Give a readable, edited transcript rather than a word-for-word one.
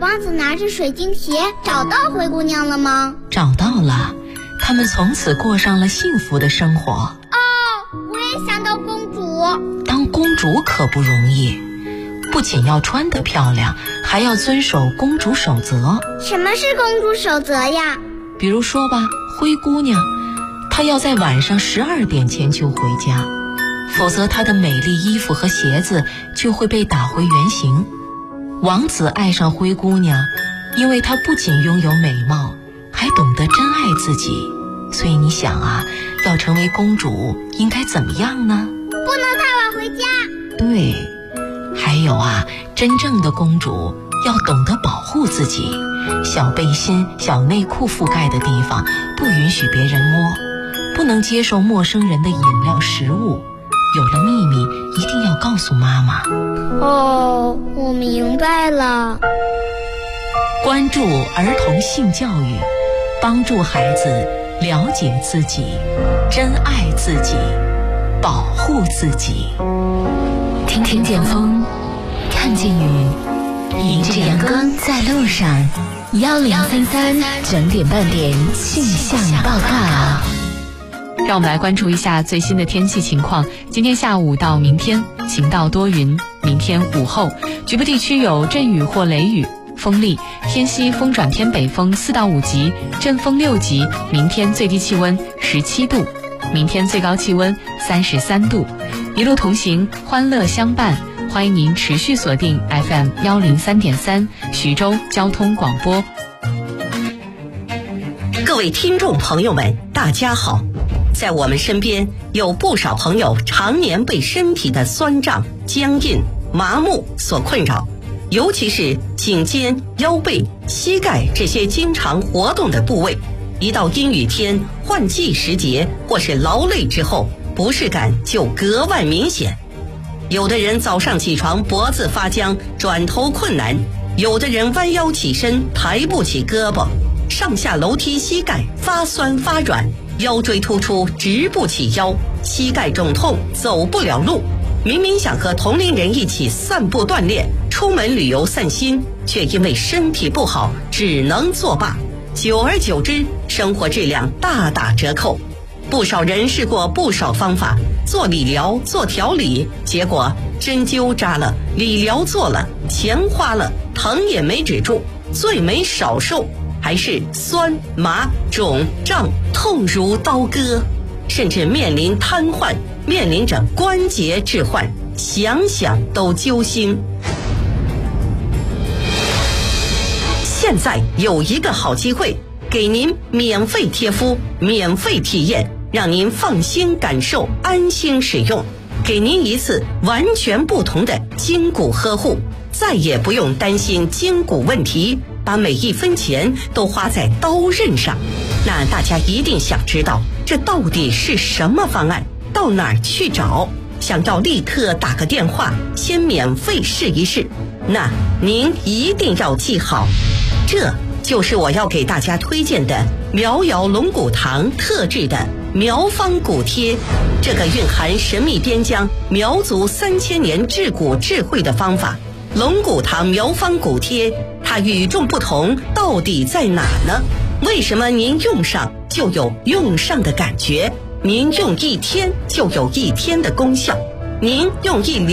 王子拿着水晶鞋找到灰姑娘了吗？ 找到了，他们从此过上了幸福的生活。 哦，我也想当公主。 当公主可不容易，不仅要穿得漂亮，还要遵守公主守则。 什么是公主守则呀？ 比如说吧，灰姑娘，她要在晚上12点前就回家，否则她的美丽衣服和鞋子就会被打回原形。王子爱上灰姑娘，因为她不仅拥有美貌，还懂得珍爱自己。所以你想啊，要成为公主应该怎么样呢？ 不能太晚回家。 对，还有啊，真正的公主要懂得保护自己，小背心、小内裤覆盖的地方不允许别人摸，不能接受陌生人的饮料、食物。有了秘密一定要告诉妈妈。 哦，我明白了。 关注儿童性教育，帮助孩子了解自己，珍爱自己，保护自己。 听见风，看见雨，迎着阳光在路上。1033整点半点气象报告。 让我们来关注一下最新的天气情况。今天下午到明天晴到多云，明天午后局部地区有阵雨或雷雨，风力偏西风转偏北风4到5级，阵风6级。明天最低气温17度，明天最高气温33度。一路同行，欢乐相伴，欢迎您持续锁定 FM 103.3徐州交通广播。 各位听众朋友们，大家好。在我们身边有不少朋友常年被身体的酸胀、僵硬、麻木所困扰，尤其是颈肩、腰背、膝盖这些经常活动的部位，一到阴雨天、换季时节或是劳累之后，不适感就格外明显。有的人早上起床脖子发僵，转头困难；有的人弯腰起身抬不起胳膊，上下楼梯膝盖发酸发软，腰椎突出直不起腰，膝盖肿痛走不了路。明明想和同龄人一起散步锻炼，出门旅游散心，却因为身体不好只能作罢。久而久之，生活质量大打折扣。不少人试过不少方法，做理疗、做调理，结果针灸扎了，理疗做了，钱花了，疼也没止住，最没少受，还是酸麻肿胀痛如刀割，甚至面临瘫痪，面临着关节置换，想想都揪心。现在有一个好机会，给您免费贴敷，免费体验，让您放心感受，安心使用，给您一次完全不同的筋骨呵护，再也不用担心筋骨问题，把每一分钱都花在刀刃上。那大家一定想知道，这到底是什么方案？到哪儿去找？想要立刻打个电话，先免费试一试。那您一定要记好，这就是我要给大家推荐的苗瑶龙骨堂特制的苗方骨贴。这个蕴含神秘边疆苗族3000年治骨智慧的方法，龙骨堂苗方骨贴，它与众不同到底在哪呢？为什么您用上就有用上的感觉？您用1天就有1天的功效，您用1